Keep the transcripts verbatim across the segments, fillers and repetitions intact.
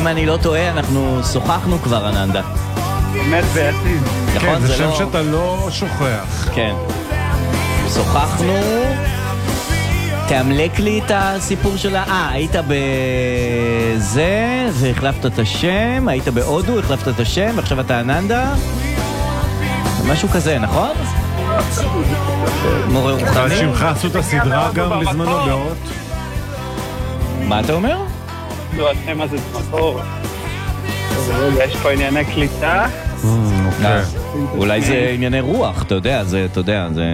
אם אני לא טועה, אנחנו שוחחנו כבר, אננדה. באמת בעתיד. כן, זה שם שאתה לא שוכח. כן. שוחחנו. תאמלק לי את הסיפור שלה. אה, היית בזה, והחלפת את השם, היית בהודו, החלפת את השם, ועכשיו אתה אננדה. משהו כזה, נכון? מורה רוחני. שמך עשו את הסדרה גם בזמנו באות. מה אתה אומר? לא, השם הזה מקור. יש פה ענייני קליטה. אולי זה ענייני רוח, אתה יודע, זה, אתה יודע, זה...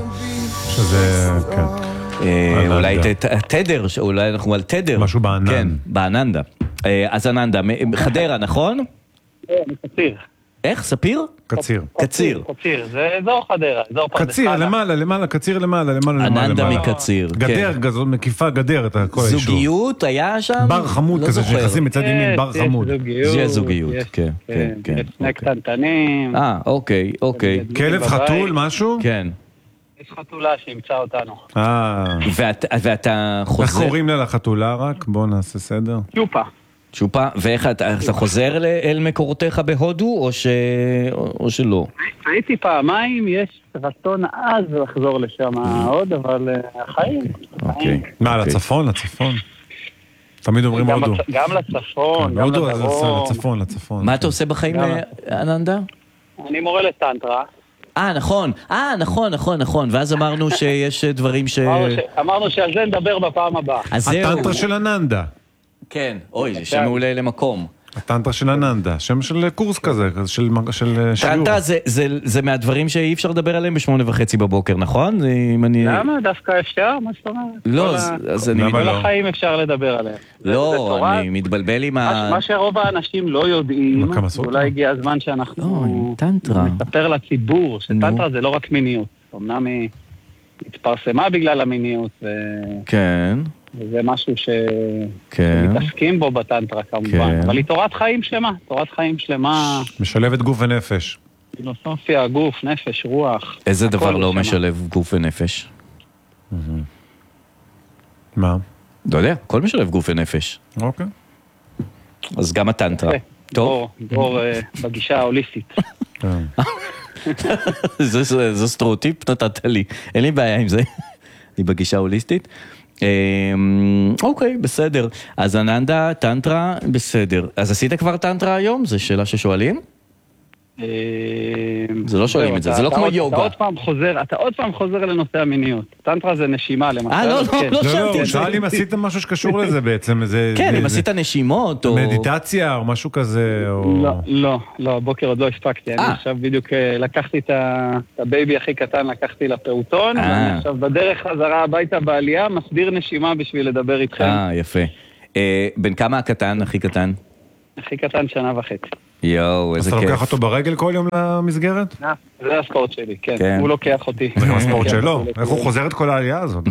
שזה, כן. אולי תדר, אולי אנחנו על תדר. משהו בענן. כן, בעננדה. אז אננדה, חדרה, נכון? כן, קציר. איך? ספיר? קציר. קציר. קציר, זה אזור חדרה, אזור פרדס חנה. קציר, למעלה, למעלה, קציר למעלה, למעלה, למעלה. אננדה מקציר. גדר, גזון, מקיפה גדר, את כל היישוב. זוגיות היה שם? בר חמוד כזה, שנכנסים מצד ימין, בר חמוד. זה זוגיות, כן, כן, כן. יש שני קטנטנים. אה, אוקיי, אוקיי. כלב חתול, משהו? כן. יש חתולה שימצא אותנו. אה. ואתה חוזר... איך קוראים לה לחתולה רק? בואו נעשה סדר. צ'ופה. צ'ופה, ואיך אתה חוזר אל מקורותיך בהודו, או ש... או שלא? הייתי פעמיים, יש רצון אז לחזור לשם עוד, אבל החיים. אוקיי. מה, לצפון? לצפון? תמיד אומרים הודו. גם לצפון, גם לדרום. לצפון, לצפון. מה אתה עושה בחיים, אננדה? אני מורה לטנטרה. אה, נכון. אה, נכון, נכון, נכון. ואז אמרנו שיש דברים ש... אמרנו שעל זה נדבר בפעם הבאה. הטנטרה של אננדה. כן, אוי, זה שם מעולה למקום. הטנטרה של אננדה, שם של קורס כזה, של שיעור. טנטרה זה מהדברים שאי אפשר לדבר עליהם בשמונה וחצי בבוקר, נכון? למה? דווקא אפשר? מה זאת אומרת? לא, אז אני... כל החיים אפשר לדבר עליהם. לא, אני מתבלבל עם ה... מה שרוב האנשים לא יודעים, אולי הגיע הזמן שאנחנו נספר לציבור, שטנטרה זה לא רק מיניות. אמנם היא התפרסמה בגלל המיניות. כן. וזה משהו שמתעסקים בו בטנטרה כמובן, אבל היא תורת חיים שלמה, תורת חיים שלמה. משלבת גוף ונפש. פילוסופיה, גוף, נפש, רוח. איזה דבר לא משלב גוף ונפש? מה? לא יודע, הכל משלב גוף ונפש. אוקיי. אז גם הטנטרה. טוב. דור בגישה ההוליסטית. זה סטריאוטיפ נתת לי, אין לי בעיה עם זה. אני בגישה ההוליסטית. אוקיי, בסדר. אז אננדה, טנטרה, בסדר. אז עשית כבר טנטרה היום? זו שאלה ששואלים? זה לא שואלים את זה, זה לא כמו יוגה. אתה עוד פעם חוזר לנושא המיניות. טנטרה זה נשימה למשל. אה, לא, לא, לא שאלתי. לא, שאל אם עשית משהו שקשור לזה בעצם. כן, אם עשית נשימות או... מדיטציה או משהו כזה. לא, לא, לא, הבוקר עוד לא הספקתי. אני עכשיו בדיוק לקחתי את הבייבי הכי קטן, לקחתי לפעוטון, ואני עכשיו בדרך חזרה הביתה בעלייה, מסביר נשימה בשביל לדבר איתכם. אה, יפה. בין כמה הקטן, הכי קטן? הכי קטן שנה וחצי. יואו, איזה כיף. אתה לוקח אותו ברגל כל יום למסגרת? זה הספורט שלי, כן. הוא לוקח אותי. זה גם הספורט שלו. איך הוא חוזר את כל העלייה הזאת?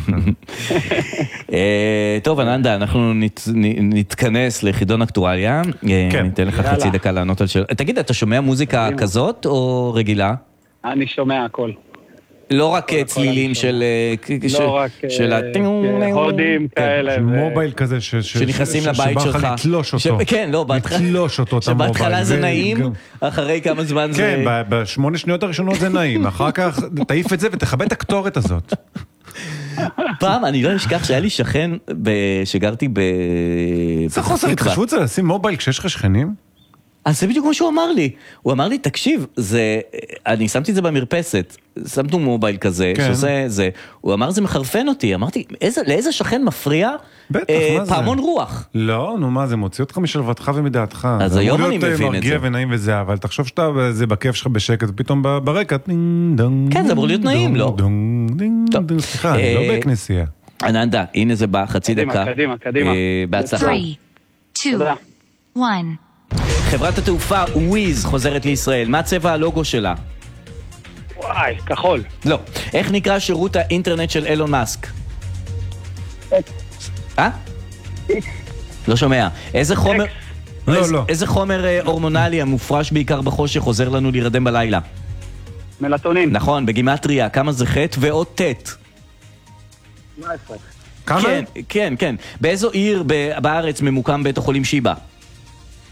טוב, אננדה, אנחנו נתכנס לחידון אקטואליה. ניתן לך חצי דקה לענות על שאלה. תגיד, אתה שומע מוזיקה כזאת או רגילה? אני שומע הכל. לא רק צלילים של... לא רק הודים כאלה. מובייל כזה שנכנסים לבית שלך. שבא לך לתלוש אותו. כן, לא, לתלוש אותו את המובייל. שבהתחלה זה נעים, אחרי כמה זמן זה... כן, בשמונה שניות הראשונות זה נעים. אחר כך תעיף את זה ותכבד את הקטורת הזאת. פעם, אני לא אשכח שהיה לי שכן שגרתי ב... זה חוסר התחשבות זה לשים מובייל כשיש לך שכנים? אז זה בדיוק מה שהוא אמר לי. הוא אמר לי, תקשיב, זה, אני שמתי את זה במרפסת, שמתנו מובייל כזה, כן. שזה, זה. הוא אמר, זה מחרפן אותי. אמרתי, איזה, לאיזה שכן מפריע בטח, אה, מה פעמון זה? רוח? לא, נו מה, זה מוציא אותך משלוותך ומדעתך. אז היום אני מבין את זה. מרגיע ונעים וזה, אבל תחשוב שאתה, זה בכיף שלך בשקט, ופתאום ברקע, דינג, דונג, כן, זה אמור להיות נעים, לא? דונג, דינג, דונג, סליחה, אני לא בכנסייה. אננדה, הנה זה בא, חצי דקה. קדימה, קדימה, קדימה. בהצלחה. שלוש, שתיים, אחת. חברת התעופה וויז חוזרת לישראל. מה צבע הלוגו שלה? וואי, כחול. לא. איך נקרא שירות האינטרנט של אילון מאסק? אה? לא שומע. איזה חומר... לא, לא. איזה חומר הורמונלי המופרש בעיקר בחושך חוזר לנו להירדם בלילה? מלטונין. נכון, בגימטריה. כמה זה חטא ועוד תת? מה עשרה? כמה? כן, כן, כן. באיזו עיר בארץ ממוקם בית החולים שיבא?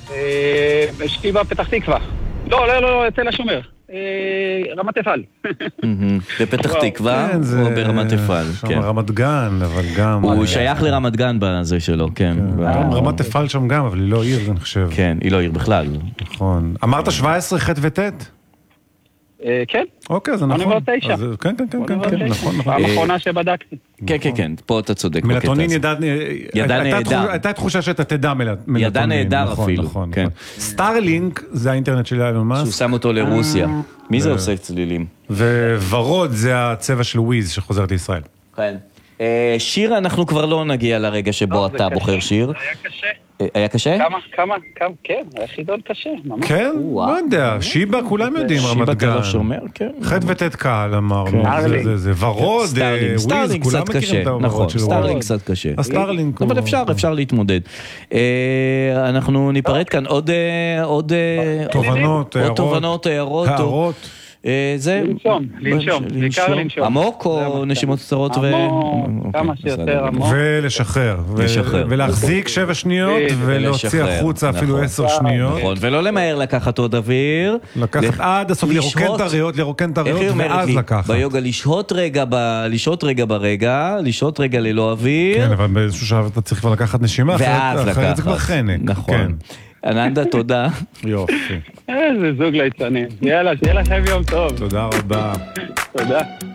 שפיבה פתח תקווה. לא, לא, לא, תל השומר. רמת אפעל. בפתח תקווה או ברמת אפעל? שם רמת גן, אבל גם... הוא שייך לרמת גן בזה שלו, כן. רמת אפעל שם גם, אבל היא לא עיר, אני חושב. כן, היא לא עיר בכלל. נכון. אמרת שבע עשרה ח' וט'? כן. אוקיי, זה נכון. כן, כן, כן, כן, נכון. פעם אחרונה שבדקתי. כן, כן, כן, פה אתה צודק. מלטונין ידע נהדר. הייתה תחושה שאתה תדע מלטונין. ידע נהדר אפילו. סטארלינק זה האינטרנט של אילון מאסק. שהוא שם אותו לרוסיה. מי זה עושה צלילים? וורוד זה הצבע של וויז שחוזרת לישראל. כן. שיר, אנחנו כבר לא נגיע לרגע שבו אתה בוחר שיר. היה קשה. היה קשה? כמה, כמה, כמה, כן, היה חידון קשה, ממש. כן, לא יודע, שיבה כולם יודעים, רמת גן. שיבה תל השומר, כן. ח' וט' קהל אמרנו, זה ורוד, וויז, כולם מכירים את הוורוד של וורוד. סטארלינק קצת קשה. הסטארלינק. אבל אפשר, אפשר להתמודד. אנחנו ניפרד כאן עוד... תובנות, עוד תובנות, הערות. הערות. זה... לנשום, לנשום, בעיקר לנשום. עמוק או נשימות קצרות ו... עמוק, כמה שיותר עמוק. ולשחרר. ולהחזיק שבע שניות ולהוציא החוצה אפילו עשר שניות. נכון, ולא למהר לקחת עוד אוויר. לקחת עד הסוף, לרוקן את הריאות, לרוקן את הריאות ואז לקחת. ביוגה לשהות רגע, לשהות רגע ברגע, לשהות רגע ללא אוויר. כן, אבל באיזשהו שלב אתה צריך כבר לקחת נשימה, אחרת זה כבר חנק. נכון. אננדה, תודה. יופי. איזה זוג ליצנים. יאללה, שיהיה לכם יום טוב. תודה רבה. תודה.